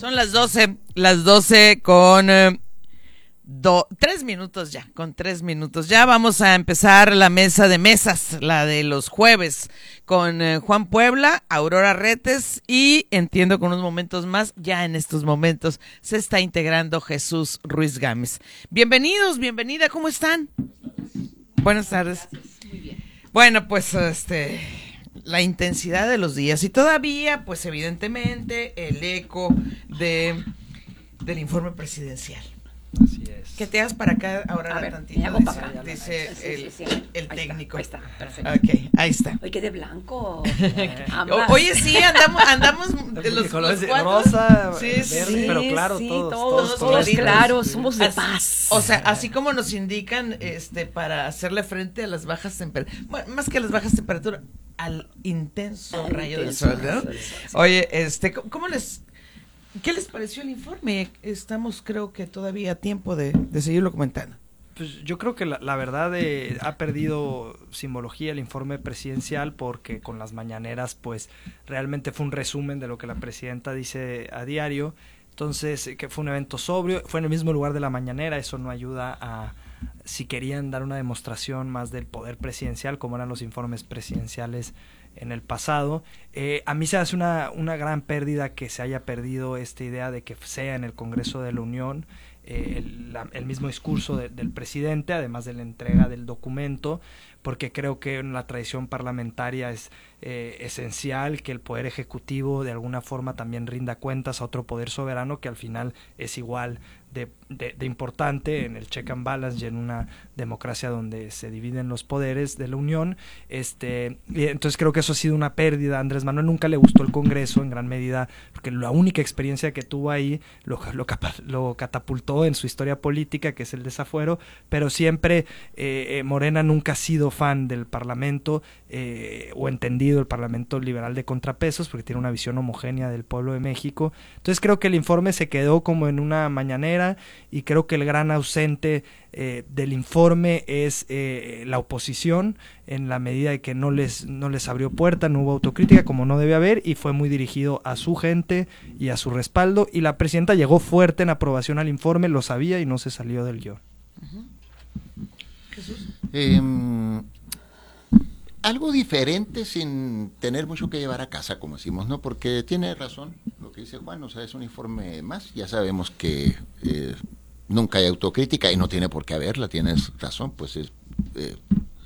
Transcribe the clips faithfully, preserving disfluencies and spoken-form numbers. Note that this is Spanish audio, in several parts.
Son las doce, las doce con eh, do, tres minutos ya, con tres minutos. Ya vamos a empezar la mesa de mesas, la de los jueves, con eh, Juan Puebla, Aurora Retes y entiendo con unos momentos más, ya en estos momentos se está integrando Jesús Ruiz Gámez. Bienvenidos, bienvenida, ¿cómo están? Buenas tardes. Muy bien. Bueno, pues este... la intensidad de los días y todavía, pues evidentemente, el eco de del informe presidencial. Así es. Que te hagas para acá ahora ver, tantito, me hago dice, para acá. dice Sí, el, sí, sí. el Ahí técnico. Está, ahí está, perfecto. Ok, ahí está. Oye, qué de blanco. O, oye, sí, andamos, andamos de los, colores los cuatro. rosa, Sí, verde, sí, pero claro, sí, todos, todos, todos, todos coloritos. claros, somos de Así- paz. O sea, así como nos indican este para hacerle frente a las bajas temperaturas, bueno, más que a las bajas temperaturas, al intenso Al rayo intenso del sol, ¿no? rayo del sol, sí. Oye, este, ¿cómo cómo les, qué les pareció el informe? Estamos, creo que todavía a tiempo de, de seguirlo comentando. Pues yo creo que la, la verdad eh, ha perdido simbología el informe presidencial porque con las mañaneras pues realmente fue un resumen de lo que la presidenta dice a diario. Entonces, que fue un evento sobrio, fue en el mismo lugar de la mañanera, eso no ayuda a, si querían dar una demostración más del poder presidencial, como eran los informes presidenciales en el pasado. Eh, a mí se hace una, una gran pérdida que se haya perdido esta idea de que sea en el Congreso de la Unión eh, el, la, el mismo discurso de, del presidente, además de la entrega del documento, porque creo que en la tradición parlamentaria es eh, esencial que el poder ejecutivo de alguna forma también rinda cuentas a otro poder soberano que al final es igual de, de, de importante en el check and balance y en una democracia donde se dividen los poderes de la Unión. Este, y entonces creo que eso ha sido una pérdida. A Andrés Manuel nunca le gustó el Congreso en gran medida porque la única experiencia que tuvo ahí lo, lo, lo catapultó en su historia política, que es el desafuero, pero siempre eh, Morena nunca ha sido fan del Parlamento eh, o entendido el Parlamento liberal de contrapesos porque tiene una visión homogénea del pueblo de México. Entonces creo que el informe se quedó como en una mañanera y creo que el gran ausente eh, del informe es eh, la oposición, en la medida de que no les, no les abrió puerta, no hubo autocrítica como no debe haber y fue muy dirigido a su gente y a su respaldo, y la presidenta llegó fuerte en aprobación al informe, lo sabía y no se salió del guión. Uh-huh. Jesús. Eh, algo diferente sin tener mucho que llevar a casa, como decimos, ¿no? Porque tiene razón lo que dice Juan, o sea, es un informe más, ya sabemos que eh, nunca hay autocrítica y no tiene por qué haberla, tienes razón, pues es... Eh,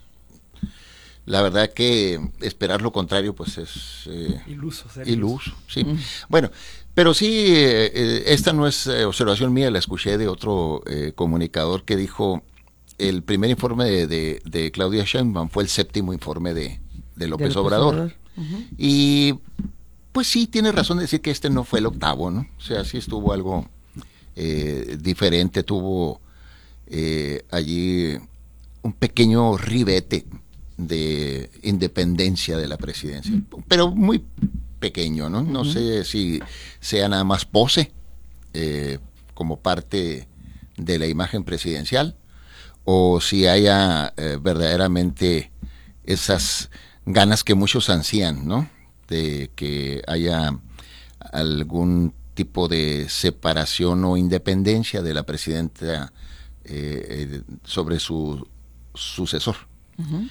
la verdad que esperar lo contrario pues es eh, iluso, ser iluso, sí. Mm. Bueno, pero sí, eh, esta no es eh, observación mía, la escuché de otro eh, comunicador que dijo el primer informe de, de, de Claudia Sheinbaum fue el séptimo informe de, de López, de López Obrador. Obrador. Uh-huh. Y pues sí, tiene razón de decir que este no fue el octavo, ¿no? O sea, sí estuvo algo eh, diferente, tuvo eh, allí un pequeño ribete de independencia de la presidencia, pero muy pequeño, ¿no? No uh-huh. sé si sea nada más pose eh, como parte de la imagen presidencial o si haya eh, verdaderamente esas ganas que muchos ansían, ¿no? De que haya algún tipo de separación o independencia de la presidenta eh, eh, sobre su sucesor. Uh-huh.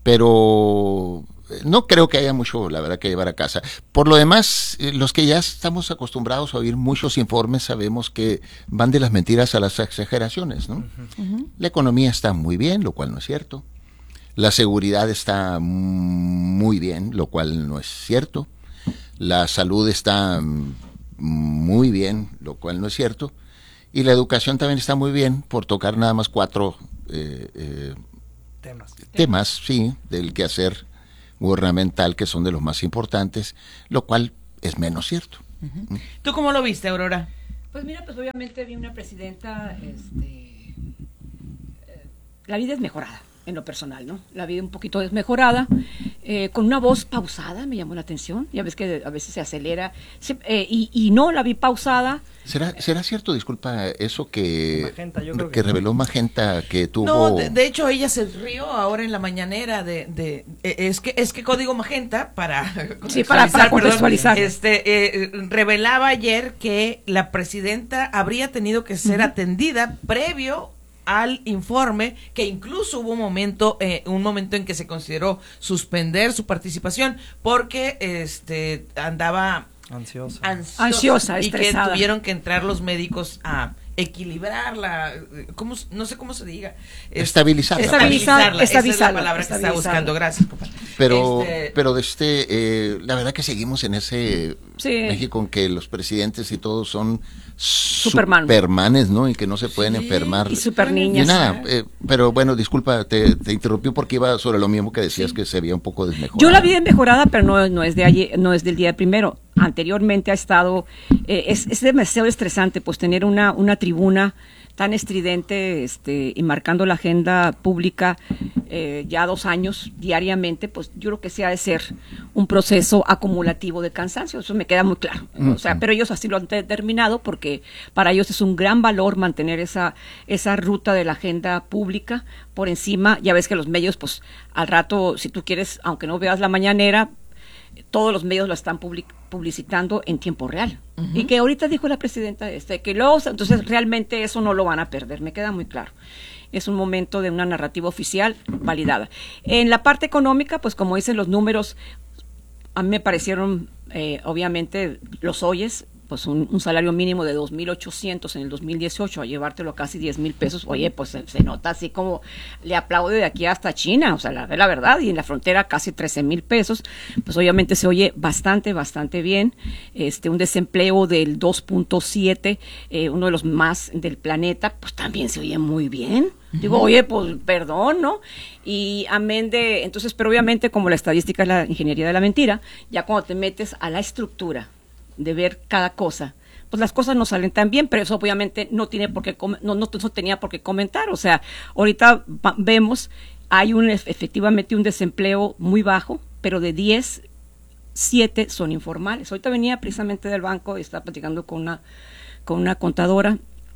Pero no creo que haya mucho, la verdad, que llevar a casa. Por lo demás, los que ya estamos acostumbrados a oír muchos informes sabemos que van de las mentiras a las exageraciones, ¿no? Uh-huh. La economía está muy bien, lo cual no es cierto. La seguridad está muy bien, lo cual no es cierto. La salud está muy bien, lo cual no es cierto. Y la educación también está muy bien, por tocar nada más cuatro eh, eh, temas. temas, sí, del quehacer gubernamental, que son de los más importantes, lo cual es menos cierto. Uh-huh. ¿Tú cómo lo viste, Aurora? Pues mira, pues obviamente vi una presidenta, este, eh, la vida es mejorada en lo personal, ¿no? La vida un poquito desmejorada, eh, con una voz pausada, me llamó la atención. Ya ves que a veces se acelera. Se, eh, y, y no, la vi pausada. ¿Será, ¿Será cierto, disculpa, eso que, Magenta, yo creo que, que reveló Magenta que tuvo... No, de, de hecho ella se rió ahora en la mañanera de, de eh, es que es que Código Magenta para sí, para, para contextualizar, perdón, este eh, revelaba ayer que la presidenta habría tenido que ser uh-huh. atendida previo al informe, que incluso hubo un momento eh, un momento en que se consideró suspender su participación porque este andaba Ansiosa. Ansiosa, Ansiosa, y estresada. que tuvieron que entrar los médicos a equilibrarla, ¿cómo, no sé cómo se diga. Estabilizarla. Estabilizarla, esa es la palabra que estabilizarla. estaba buscando, gracias, compadre. Pero, este... pero de este, eh, la verdad que seguimos en ese sí. México en que los presidentes y todos son Superman. supermanes, ¿no? Y que no se pueden sí, enfermar. Y super niñas. Y nada, eh, pero bueno, disculpa, te, te interrumpí porque iba sobre lo mismo que decías, sí. que se veía un poco desmejorada. Yo la vi desmejorada, pero no, no es de ayer, no es del día primero. Anteriormente ha estado, eh, es, es demasiado estresante, pues tener una, una tribuna tan estridente, este, y marcando la agenda pública eh, ya dos años diariamente, pues yo creo que sí ha de ser un proceso acumulativo de cansancio, eso me queda muy claro. Mm-hmm. O sea, pero ellos así lo han determinado porque para ellos es un gran valor mantener esa, esa ruta de la agenda pública por encima. Ya ves que los medios, pues al rato, si tú quieres, aunque no veas la mañanera, todos los medios lo están public, publicitando en tiempo real. Uh-huh. Y que ahorita dijo la presidenta este, que luego, entonces realmente eso no lo van a perder, me queda muy claro. Es un momento de una narrativa oficial validada. En la parte económica, pues como dicen los números, a mí me parecieron, eh, obviamente, los oyes, pues un, un salario mínimo de dos mil ochocientos en el dos mil dieciocho, a llevártelo a casi diez mil pesos, oye, pues se, se nota así como le aplaude de aquí hasta China, o sea, la, la verdad, y en la frontera casi trece mil pesos, pues obviamente se oye bastante, bastante bien, este, un desempleo del dos punto siete, eh, uno de los más del planeta, pues también se oye muy bien. Digo, oye, pues perdón, ¿no? Y amén de, entonces, pero obviamente como la estadística es la ingeniería de la mentira, ya cuando te metes a la estructura de ver cada cosa, pues las cosas no salen tan bien, pero eso obviamente no tiene por qué, no, no, no tenía por qué comentar, o sea, ahorita va, vemos, hay un efectivamente un desempleo muy bajo, pero de diez, siete son informales. Ahorita venía precisamente del banco y estaba platicando con una, con una contadora,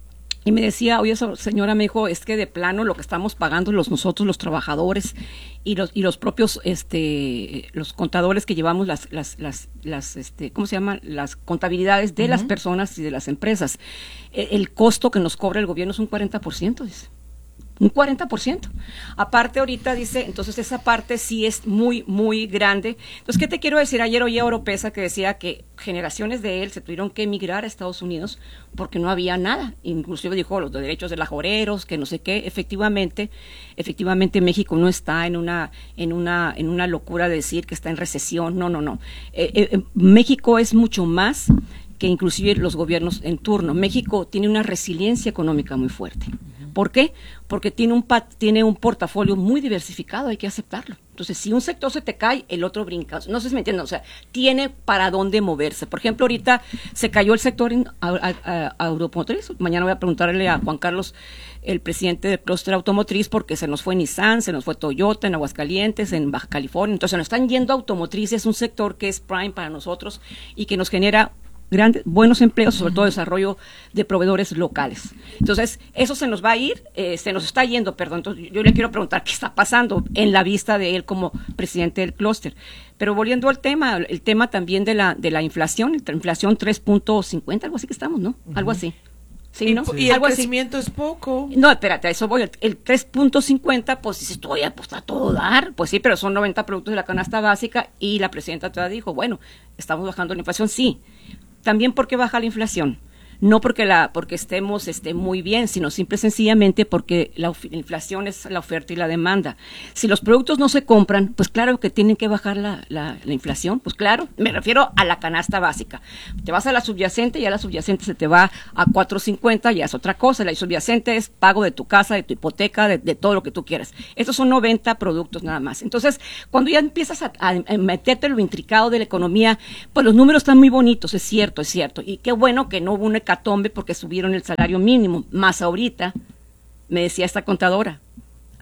y me decía, oye, señora, me dijo, es que de plano lo que estamos pagando los nosotros, los trabajadores y los y los propios, este, los contadores que llevamos las, las, las, las este, ¿cómo se llama? Las contabilidades de uh-huh. las personas y de las empresas. El, el costo que nos cobra el gobierno es un cuarenta por ciento, dice. Un cuarenta por ciento. Aparte ahorita dice, entonces esa parte sí es muy, muy grande. Entonces, ¿qué te quiero decir? Ayer oí a Oropesa que decía que generaciones de él se tuvieron que emigrar a Estados Unidos porque no había nada. Inclusive dijo los derechos de los ajoreros, que no sé qué. Efectivamente, efectivamente México no está en una, en una, en una locura de decir que está en recesión. No, no, no. Eh, eh, México es mucho más que inclusive los gobiernos en turno. México tiene una resiliencia económica muy fuerte. ¿Por qué? Porque tiene un pat, tiene un portafolio muy diversificado, hay que aceptarlo. Entonces, si un sector se te cae, el otro brinca. No sé si me entienden, o sea, tiene para dónde moverse. Por ejemplo, ahorita se cayó el sector en, a, a, a automotriz. Mañana voy a preguntarle a Juan Carlos, el presidente del clúster automotriz, porque se nos fue Nissan, se nos fue Toyota en Aguascalientes, en Baja California. Entonces, nos están yendo a automotriz, es un sector que es prime para nosotros y que nos genera grandes, buenos empleos, sobre todo desarrollo de proveedores locales. Entonces, eso se nos va a ir, eh, se nos está yendo, perdón. Entonces, yo le quiero preguntar qué está pasando en la vista de él como presidente del clúster. Pero volviendo al tema, el tema también de la de la inflación, la inflación tres punto cincuenta, algo así que estamos, ¿no? Uh-huh. Algo así. Sí, ¿no? Sí. Y el crecimiento es poco. No, espérate, a eso voy. El, el tres punto cincuenta, pues dices tú, oye, pues a todo dar. Pues sí, pero son noventa productos de la canasta básica y la presidenta todavía dijo, bueno, estamos bajando la inflación, sí. También porque baja la inflación, no porque la porque estemos este, muy bien, sino simple y sencillamente porque la, la inflación es la oferta y la demanda. Si los productos no se compran, pues claro que tienen que bajar la, la, la inflación, pues claro, me refiero a la canasta básica. Te vas a la subyacente y ya la subyacente se te va a cuatro cincuenta, ya es otra cosa. La subyacente es pago de tu casa, de tu hipoteca, de, de todo lo que tú quieras. Estos son noventa productos nada más. Entonces, cuando ya empiezas a, a, a meterte en lo intricado de la economía, pues los números están muy bonitos, es cierto, es cierto. Y qué bueno que no hubo una hecatombe porque subieron el salario mínimo, más ahorita, me decía esta contadora,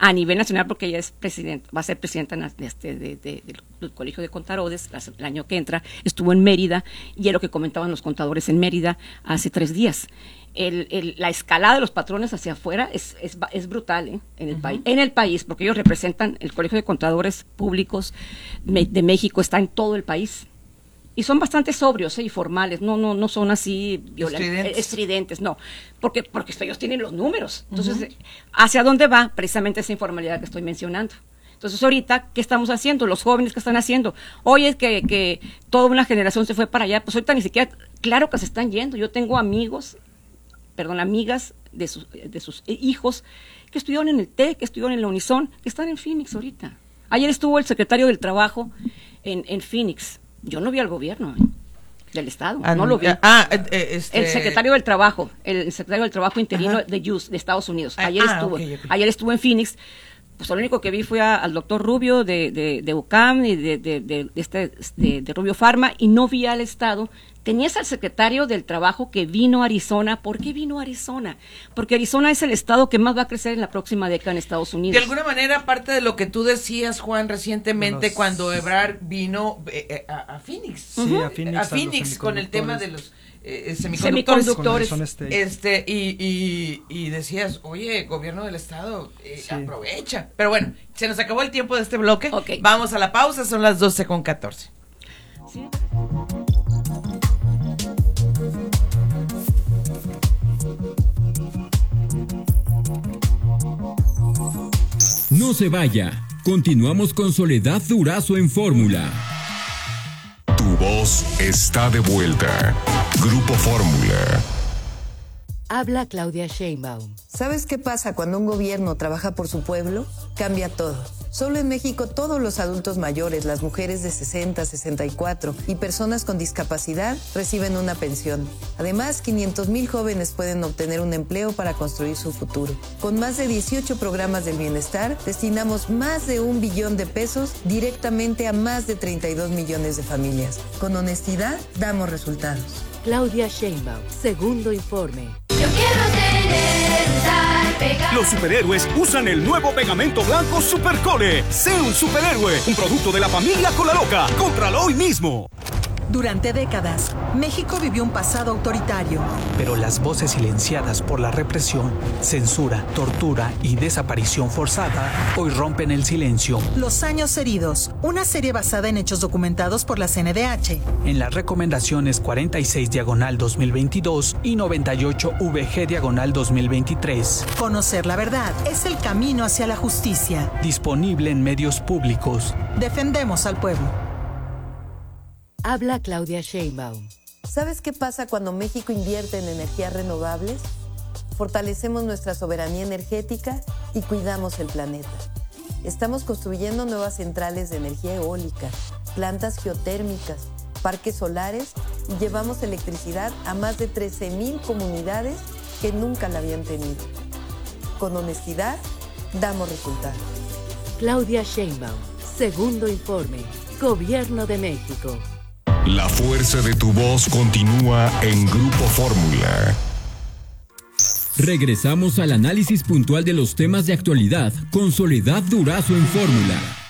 a nivel nacional, porque ella es presidenta, va a ser presidenta de este, de, de, de, del Colegio de Contadores el año que entra. Estuvo en Mérida y es lo que comentaban los contadores en Mérida hace tres días. El, el, la escalada de los patrones hacia afuera es, es, es brutal ¿eh? en, el uh-huh. país, en el país, porque ellos representan el Colegio de Contadores Públicos de México, está en todo el país. Y son bastante sobrios ¿eh? y formales, no no no son así violentos, estridentes. estridentes, no, porque porque ellos tienen los números. Entonces, uh-huh. ¿hacia dónde va precisamente esa informalidad que estoy mencionando? Entonces, ahorita, ¿qué estamos haciendo? Los jóvenes, ¿qué están haciendo? Oye, que, que toda una generación se fue para allá, pues ahorita ni siquiera, claro que se están yendo. Yo tengo amigos, perdón, amigas de sus, de sus hijos que estudiaron en el TEC, que estudiaron en la Unison, que están en Phoenix ahorita. Ayer estuvo el secretario del Trabajo en, en Phoenix. Yo no vi al gobierno ¿eh? del Estado, ah, no lo vi. Ah, eh, este... El secretario del Trabajo, el secretario del Trabajo interino Ajá. de U S, de Estados Unidos. Ayer ah, estuvo, okay, okay. ayer estuvo en Phoenix. Pues lo único que vi fue a, al doctor Rubio de, de, de U C A M y de, de, de, de, este, de, de Rubio Pharma, y no vi al Estado. Tenías al secretario del Trabajo que vino a Arizona. ¿Por qué vino a Arizona? Porque Arizona es el estado que más va a crecer en la próxima década en Estados Unidos. De alguna manera, parte de lo que tú decías, Juan, recientemente los... cuando Ebrard vino eh, a, a Phoenix. Sí, uh-huh. a Phoenix, a Phoenix con el tema de los eh, semiconductores. semiconductores. Este, y, y, y decías, oye, gobierno del estado, eh, sí. aprovecha. Pero bueno, se nos acabó el tiempo de este bloque. Okay. Vamos a la pausa, son las doce con catorce. Sí. No se vaya. Continuamos con Soledad Durazo en Fórmula. Tu voz está de vuelta. Grupo Fórmula. Habla Claudia Sheinbaum. ¿Sabes qué pasa cuando un gobierno trabaja por su pueblo? Cambia todo. Solo en México todos los adultos mayores, las mujeres de sesenta, sesenta y cuatro y personas con discapacidad reciben una pensión. Además, quinientos mil jóvenes pueden obtener un empleo para construir su futuro. Con más de dieciocho programas del bienestar, destinamos más de un billón de pesos directamente a más de treinta y dos millones de familias. Con honestidad, damos resultados. Claudia Sheinbaum, segundo informe. Yo quiero tener un tal pegado. Los superhéroes usan el nuevo pegamento blanco Supercole. Sé un superhéroe, un producto de la familia Cola Loca. Cómpralo hoy mismo. Durante décadas, México vivió un pasado autoritario. Pero las voces silenciadas por la represión, censura, tortura y desaparición forzada hoy rompen el silencio. Los años heridos, una serie basada en hechos documentados por la C N D H. En las recomendaciones cuarenta y seis diagonal dos mil veintidós y noventa y ocho V G diagonal dos mil veintitrés. Conocer la verdad es el camino hacia la justicia. Disponible en medios públicos. Defendemos al pueblo. Habla Claudia Sheinbaum. ¿Sabes qué pasa cuando México invierte en energías renovables? Fortalecemos nuestra soberanía energética y cuidamos el planeta. Estamos construyendo nuevas centrales de energía eólica, plantas geotérmicas, parques solares y llevamos electricidad a más de trece mil comunidades que nunca la habían tenido. Con honestidad, damos resultados. Claudia Sheinbaum, segundo informe, Gobierno de México. La fuerza de tu voz continúa en Grupo Fórmula. Regresamos al análisis puntual de los temas de actualidad con Soledad Durazo en Fórmula.